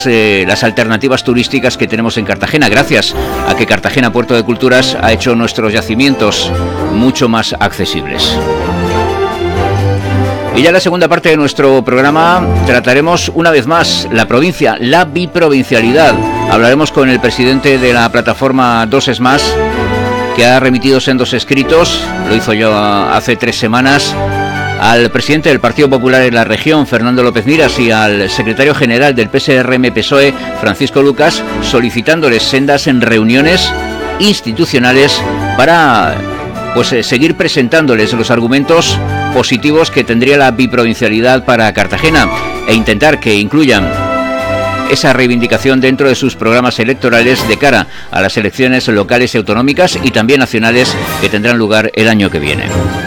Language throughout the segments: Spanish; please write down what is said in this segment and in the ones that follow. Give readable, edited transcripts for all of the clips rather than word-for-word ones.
las alternativas turísticas que tenemos en Cartagena, gracias a que Cartagena Puerto de Culturas ha hecho nuestros yacimientos mucho más accesibles. Y ya en la segunda parte de nuestro programa trataremos una vez más la provincia, la biprovincialidad. Hablaremos con el presidente de la plataforma 2ES+, que ha remitido sendos escritos, lo hizo yo hace 3 semanas, al presidente del Partido Popular en la región, Fernando López Miras, y al secretario general del PSRM-PSOE, Francisco Lucas, solicitándoles sendas en reuniones institucionales para seguir presentándoles los argumentos positivos que tendría la biprovincialidad para Cartagena e intentar que incluyan esa reivindicación dentro de sus programas electorales de cara a las elecciones locales y autonómicas y también nacionales que tendrán lugar el año que viene.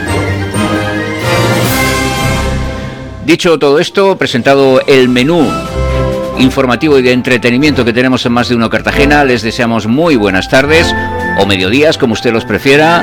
Dicho todo esto, presentado el menú informativo y de entretenimiento que tenemos en Más de Uno Cartagena, les deseamos muy buenas tardes o mediodías, como usted los prefiera.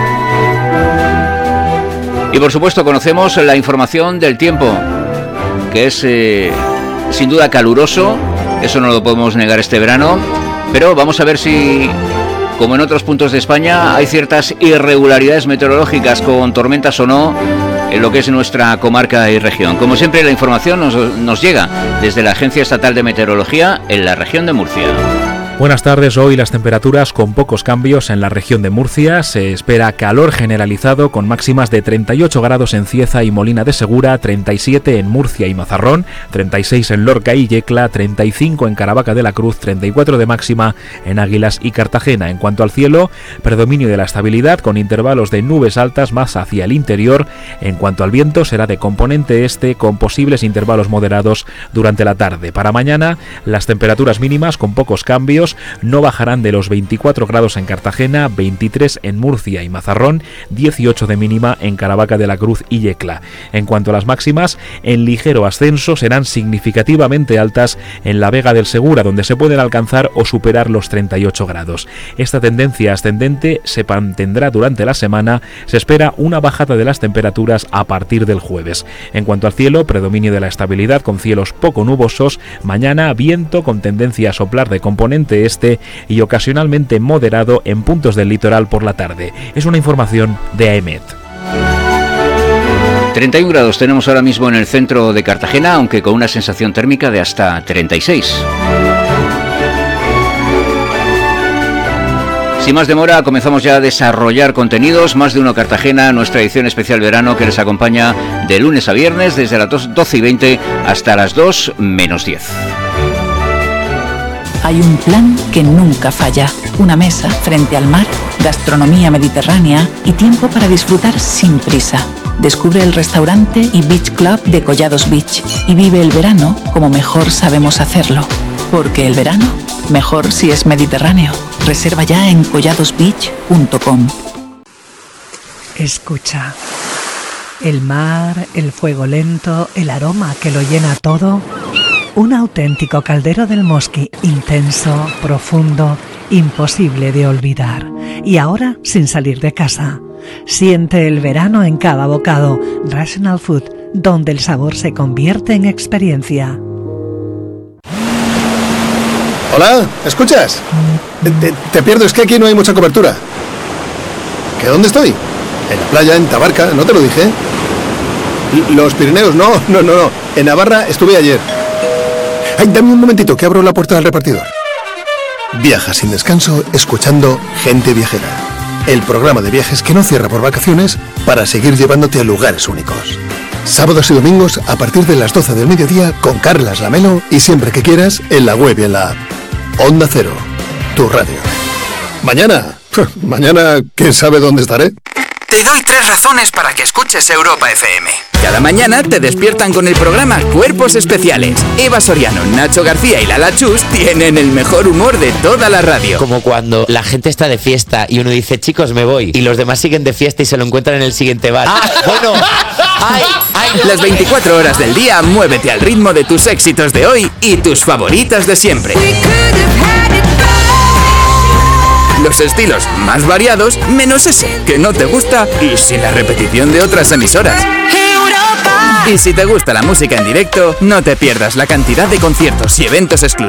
Y por supuesto conocemos la información del tiempo, que es sin duda caluroso, eso no lo podemos negar este verano, pero vamos a ver si, como en otros puntos de España, hay ciertas irregularidades meteorológicas con tormentas o no en lo que es nuestra comarca y región. Como siempre, la información nos llega desde la Agencia Estatal de Meteorología en la región de Murcia. Buenas tardes. Hoy las temperaturas con pocos cambios en la región de Murcia. Se espera calor generalizado con máximas de 38 grados en Cieza y Molina de Segura, 37 en Murcia y Mazarrón, 36 en Lorca y Yecla, 35 en Caravaca de la Cruz, 34 de máxima en Águilas y Cartagena. En cuanto al cielo, predominio de la estabilidad con intervalos de nubes altas más hacia el interior. En cuanto al viento, será de componente este con posibles intervalos moderados durante la tarde. Para mañana, las temperaturas mínimas con pocos cambios no bajarán de los 24 grados en Cartagena, 23 en Murcia y Mazarrón, 18 de mínima en Caravaca de la Cruz y Yecla. En cuanto a las máximas, en ligero ascenso serán significativamente altas en la Vega del Segura, donde se pueden alcanzar o superar los 38 grados. Esta tendencia ascendente se mantendrá durante la semana. Se espera una bajada de las temperaturas a partir del jueves. En cuanto al cielo, predominio de la estabilidad con cielos poco nubosos. Mañana, viento con tendencia a soplar de componente este y ocasionalmente moderado en puntos del litoral por la tarde. Es una información de AEMET. 31 grados tenemos ahora mismo en el centro de Cartagena, aunque con una sensación térmica de hasta 36. Sin más demora, comenzamos ya a desarrollar contenidos. Más de Uno Cartagena, nuestra edición especial verano que les acompaña de lunes a viernes desde las 12:20 hasta las 2 menos 10. Hay un plan que nunca falla. Una mesa frente al mar, gastronomía mediterránea y tiempo para disfrutar sin prisa. Descubre el restaurante y beach club de Collados Beach y vive el verano como mejor sabemos hacerlo. Porque el verano, mejor si es mediterráneo. Reserva ya en colladosbeach.com. Escucha. El mar, el fuego lento, el aroma que lo llena todo. Un auténtico caldero del Mosqui, intenso, profundo, imposible de olvidar. Y ahora sin salir de casa. Siente el verano en cada bocado. Rational Food, donde el sabor se convierte en experiencia. Hola, ¿escuchas? Te pierdo, es que aquí no hay mucha cobertura. ¿Que dónde estoy? En la playa, en Tabarca, ¿no te lo dije? Los Pirineos, no. En Navarra estuve ayer. Ay, dame un momentito que abro la puerta del repartidor. Viaja sin descanso escuchando Gente Viajera, el programa de viajes que no cierra por vacaciones para seguir llevándote a lugares únicos. Sábados y domingos a partir de las 12 del mediodía con Carlas Lamelo y siempre que quieras en la web y en la app. Onda Cero, tu radio. Mañana, ¿quién sabe dónde estaré? Te doy 3 razones para que escuches Europa FM. Cada mañana te despiertan con el programa Cuerpos Especiales. Eva Soriano, Nacho García y Lala Chus tienen el mejor humor de toda la radio. Como cuando la gente está de fiesta y uno dice, chicos, me voy. Y los demás siguen de fiesta y se lo encuentran en el siguiente bar. Bueno. Las 24 horas del día, muévete al ritmo de tus éxitos de hoy y tus favoritas de siempre. Los estilos más variados, menos ese que no te gusta y sin la repetición de otras emisoras. Y si te gusta la música en directo, no te pierdas la cantidad de conciertos y eventos exclusivos